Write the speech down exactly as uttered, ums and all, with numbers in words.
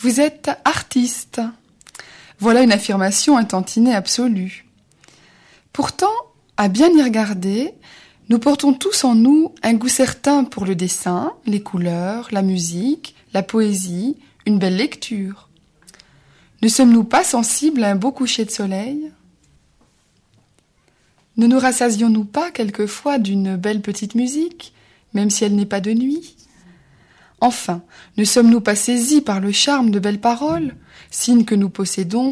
Vous êtes artiste. Voilà une affirmation intantinée absolue. Pourtant, à bien y regarder, nous portons tous en nous un goût certain pour le dessin, les couleurs, la musique, la poésie, une belle lecture. Ne sommes-nous pas sensibles à un beau coucher de soleil ? Ne nous rassasions-nous pas quelquefois d'une belle petite musique, même si elle n'est pas de nuit ? Enfin, ne sommes-nous pas saisis par le charme de belles paroles, signe que nous possédons